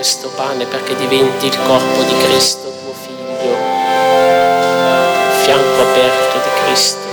questo pane perché diventi il corpo di Cristo, tuo Figlio, il fianco aperto di Cristo.